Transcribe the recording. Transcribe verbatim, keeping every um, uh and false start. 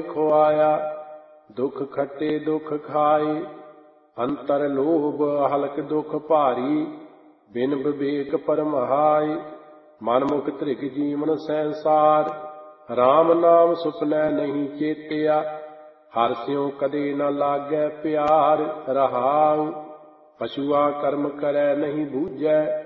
खुआया। दुख खट्टे दुख खाए, अंतर लोभ हलक दुख भारी। बिन विवेक परमहाय, मनमुख धृग जीवन संसार। राम नाम सुपनै नहीं चेतिया, हर स्यों कदे न लागै प्यार। रहाउ, पशुआ कर्म करै नहीं बूझै,